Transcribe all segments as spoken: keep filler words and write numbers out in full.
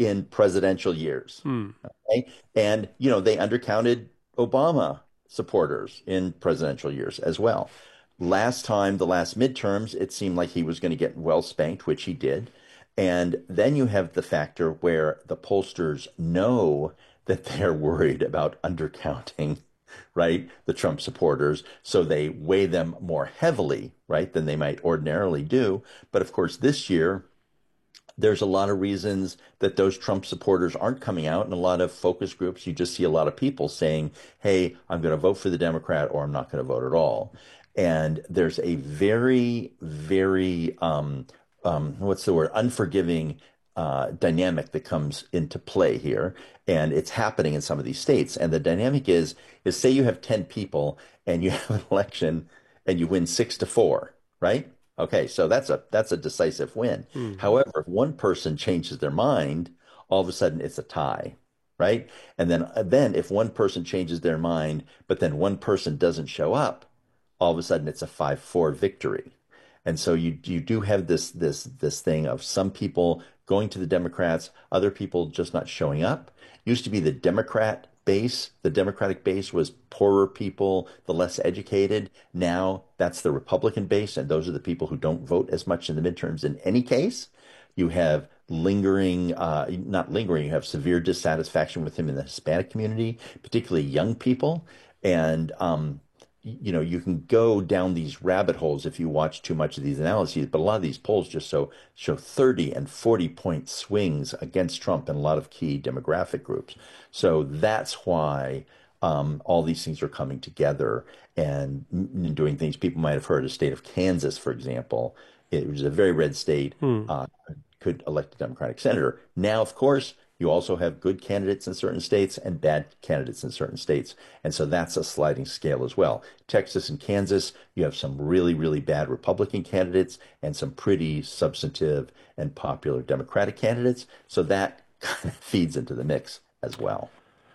in presidential years. Hmm. Okay? And, you know, they undercounted Obama supporters in presidential years as well. Last time, the last midterms, it seemed like he was going to get well spanked, which he did. And then you have the factor where the pollsters know that they're worried about undercounting, right, the Trump supporters. So they weigh them more heavily, right, than they might ordinarily do. But of course, this year, there's a lot of reasons that those Trump supporters aren't coming out. In a lot of focus groups, you just see a lot of people saying, hey, I'm going to vote for the Democrat or I'm not going to vote at all. And there's a very, very, um, um, what's the word, unforgiving uh, dynamic that comes into play here. And it's happening in some of these states. And the dynamic is, is say you have ten people and you have an election and you win six to four, right? Okay, so that's a that's a decisive win. Hmm. However, if one person changes their mind, all of a sudden it's a tie, right? And then then if one person changes their mind, but then one person doesn't show up, all of a sudden it's a five four victory. And so you you do have this this this thing of some people going to the Democrats, other people just not showing up. Used to be the Democrat base. The Democratic base was poorer people, the less educated. Now that's the Republican base, and those are the people who don't vote as much in the midterms in any case. You have lingering, uh, not lingering, you have severe dissatisfaction with him in the Hispanic community, particularly young people. And um, you know, you can go down these rabbit holes if you watch too much of these analyses, but a lot of these polls just so show thirty and forty point swings against Trump in a lot of key demographic groups. So that's why um, all these things are coming together and m- doing things. People might have heard of the state of Kansas, for example. It was a very red state, Hmm. uh, could elect a Democratic senator. Now, of course, you also have good candidates in certain states and bad candidates in certain states. And so that's a sliding scale as well. Texas and Kansas, you have some really, really bad Republican candidates and some pretty substantive and popular Democratic candidates. So that kind of feeds into the mix as well.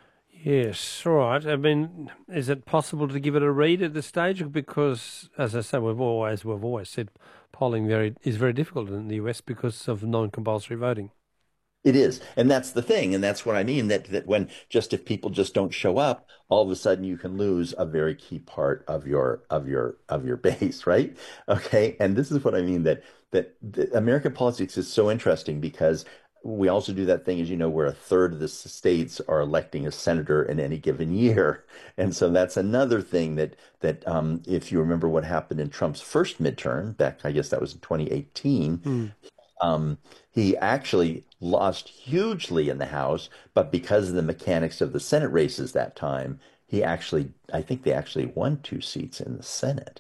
Yes, all right. I mean, is it possible to give it a read at this stage? Because, as I say, we've always we've always said polling very is very difficult in the U S because of non-compulsory voting. It is. And that's the thing. And that's what I mean that that when just if people just don't show up, all of a sudden you can lose a very key part of your of your of your base, right? Okay. And this is what I mean that that, that American politics is so interesting because we also do that thing, as you know, where a third of the states are electing a senator in any given year. And so that's another thing that that um, if you remember what happened in Trump's first midterm, back, I guess that was in twenty eighteen, Hmm. um, he actually lost hugely in the House, but because of the mechanics of the Senate races that time, he actually, I think they actually won two seats in the Senate.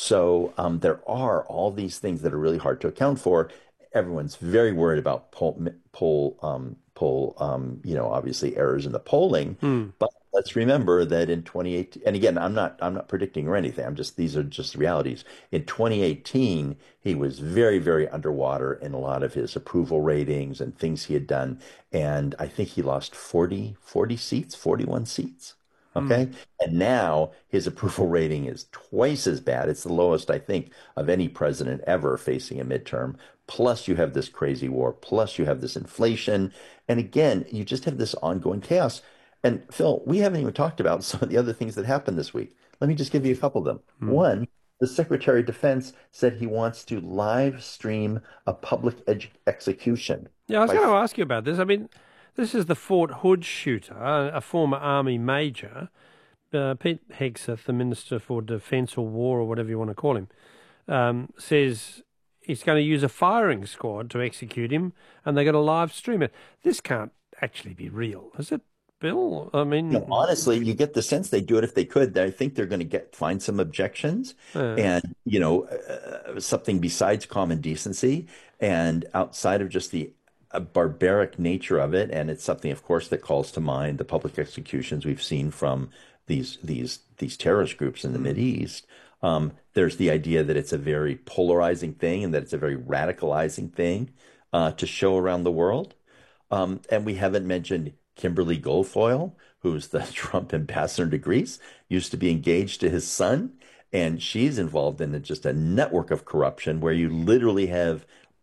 So um, there are all these things that are really hard to account for. Everyone's very worried about poll, poll, um, poll, um, you know, obviously errors in the polling. Hmm. But let's remember that in twenty eighteen, and again, I'm not, I'm not predicting or anything. I'm just, these are just realities. In twenty eighteen, he was very, very underwater in a lot of his approval ratings and things he had done. And I think he lost forty, forty seats, forty-one seats. Hmm. Okay. And now his approval rating is twice as bad. It's the lowest, I think, of any president ever facing a midterm. Plus, you have this crazy war. Plus, you have this inflation. And again, you just have this ongoing chaos. And Phil, we haven't even talked about some of the other things that happened this week. Let me just give you a couple of them. Hmm. One, the Secretary of Defense said he wants to live stream a public edu execution Yeah, I was by going to ask you about this. I mean, this is the Fort Hood shooter, a, a former Army major, uh, Pete Hegseth, the Minister for Defence or War or whatever you want to call him, um, says he's going to use a firing squad to execute him, and they're going to live stream it. This can't actually be real, is it, Bill? I You know, mean, honestly, you get the sense they do it if they could. I think they're going to get find some objections uh, and, you know, uh, something besides common decency and outside of just the uh, barbaric nature of it. And it's something, of course, that calls to mind the public executions we've seen from these these these terrorist groups in the hmm. Mideast. Um, there's the idea that it's a very polarizing thing and that it's a very radicalizing thing uh, to show around the world. Um, and we haven't mentioned Kimberly Guilfoyle, who's the Trump ambassador to Greece, used to be engaged to his son, and she's involved in just a network of corruption where you literally have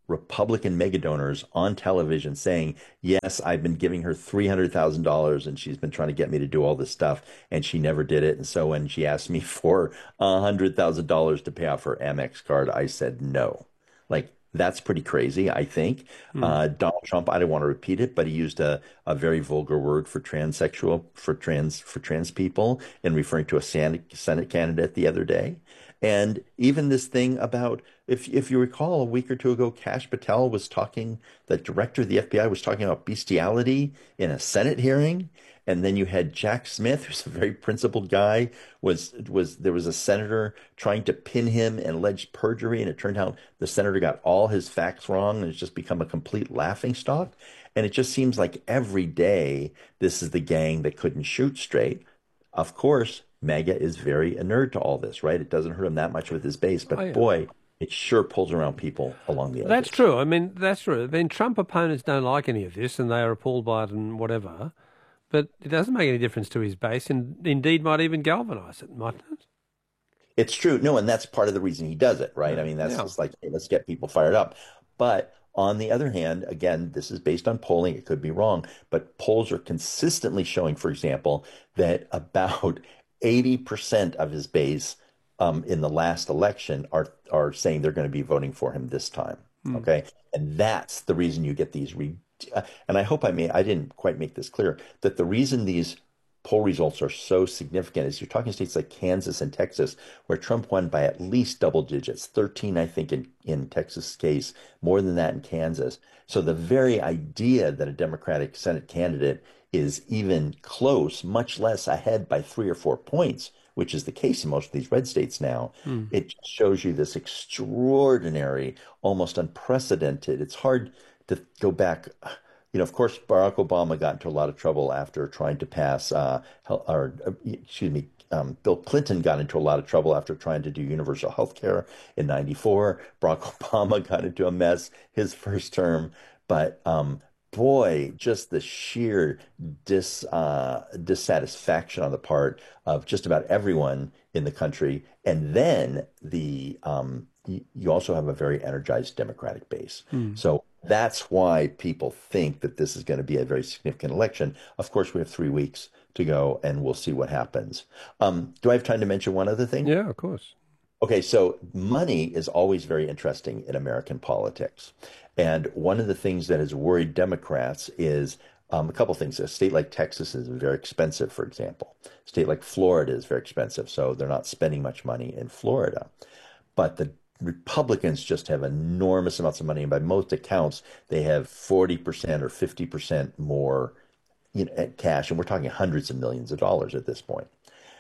Republican mega donors on television saying, yes, I've been giving her three hundred thousand dollars and she's been trying to get me to do all this stuff and she never did it. And so when she asked me for one hundred thousand dollars to pay off her Amex card, I said no. Like, that's pretty crazy, I think. Hmm. Uh, Donald Trump, I don't want to repeat it, but he used a, a very vulgar word for transsexual, for trans, for trans people in referring to a Senate, Senate candidate the other day. And even this thing about, if if you recall, a week or two ago, Kash Patel was talking, the director of the F B I was talking about bestiality in a Senate hearing. And then you had Jack Smith, who's a very principled guy, was was there was a senator trying to pin him and alleged perjury, and it turned out the senator got all his facts wrong, and it's just become a complete laughingstock. And it just seems like every day this is the gang that couldn't shoot straight. Of course, MAGA is very inert to all this, right? It doesn't hurt him that much with his base, Oh, but yeah. boy, it sure pulls around people along the That's edges. true. I mean, that's true. I mean, Trump opponents don't like any of this and they are appalled by it and whatever. But it doesn't make any difference to his base and indeed might even galvanise it, mightn't it? It's true. No, and that's part of the reason he does it, right? Yeah. I mean, that's Yeah. just like, hey, let's get people fired up. But on the other hand, again, this is based on polling. It could be wrong, but polls are consistently showing, for example, that about eighty percent of his base um, in the last election are are saying they're going to be voting for him this time. Hmm. Okay. And that's the reason you get these re uh, and I hope I may I didn't quite make this clear that the reason these poll results are so significant is you're talking states like Kansas and Texas, where Trump won by at least double digits, thirteen, I think, in, in Texas' case, more than that in Kansas. So the very idea that a Democratic Senate candidate is even close, much less ahead by three or four points, which is the case in most of these red states now, Hmm. it shows you this extraordinary, almost unprecedented. It's hard to go back. You know, of course, Barack Obama got into a lot of trouble after trying to pass, uh, hel- or uh, excuse me, um, Bill Clinton got into a lot of trouble after trying to do universal health care in ninety-four. Barack Obama got into a mess his first term. But um, boy, just the sheer dis, uh, dissatisfaction on the part of just about everyone in the country. And then the um, y- you also have a very energized Democratic base. Hmm. So that's why people think that this is going to be a very significant election. Of course, we have three weeks to go, and we'll see what happens. Um, do I have time to mention one other thing? Yeah, of course. Okay, so money is always very interesting in American politics. And one of the things that has worried Democrats is um, a couple things. A state like Texas is very expensive, for example. A state like Florida is very expensive, so they're not spending much money in Florida. But the Republicans just have enormous amounts of money, and by most accounts, they have forty percent or fifty percent more, you know, cash, and we're talking hundreds of millions of dollars at this point.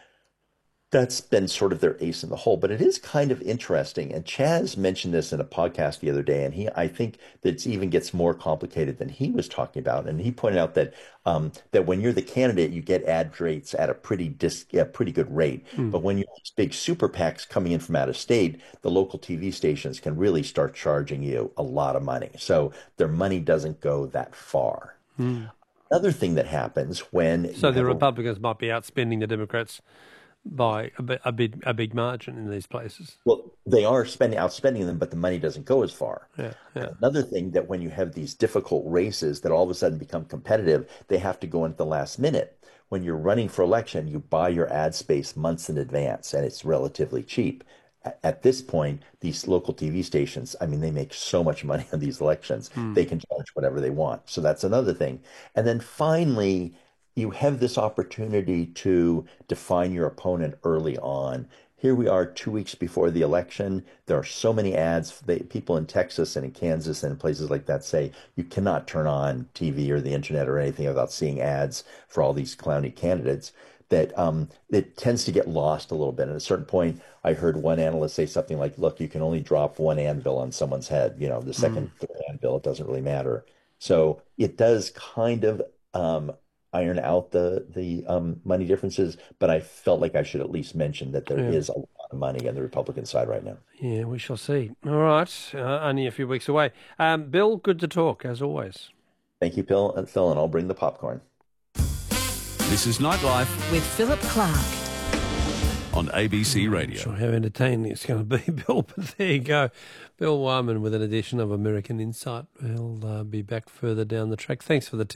That's been sort of their ace in the hole, but it is kind of interesting. And Chaz mentioned this in a podcast the other day, and he, I think that it even gets more complicated than he was talking about. And he pointed out that um, that when you're the candidate, you get ad rates at a pretty dis a pretty good rate. Hmm. But when you're these big super PACs coming in from out of state, the local T V stations can really start charging you a lot of money. So their money doesn't go that far. Hmm. Another thing that happens when So you the have a Republicans might be outspending the Democrats by a, bi- a big a big margin in these places. Well, they are spending outspending them, but the money doesn't go as far. Yeah, yeah. Another thing that when you have these difficult races that all of a sudden become competitive, they have to go in at the last minute. When you're running for election, you buy your ad space months in advance, and it's relatively cheap. A- At this point, these local T V stations, I mean, they make so much money on these elections, Hmm. they can charge whatever they want. So that's another thing. And then finally, you have this opportunity to define your opponent early on. Here we are two weeks before the election. There are so many ads. They, people in Texas and in Kansas and in places like that say you cannot turn on T V or the internet or anything without seeing ads for all these clowny candidates. That um, it tends to get lost a little bit. At a certain point, I heard one analyst say something like, look, you can only drop one anvil on someone's head. You know, the Hmm. second, third anvil, it doesn't really matter. So it does kind of um, iron out the the um, money differences, but I felt like I should at least mention that there Yeah. is a lot of money on the Republican side right now. Yeah, we shall see. All right, uh, only a few weeks away. Um, Bill, good to talk as always. Thank you, Phil, and Phil, and I'll bring the popcorn. This is Nightlife with Philip Clark. on A B C Radio. Not sure how entertaining it's going to be, Bill, but there you go. Bill Wyman with an edition of American Insight. He'll uh, be back further down the track. Thanks for the tip.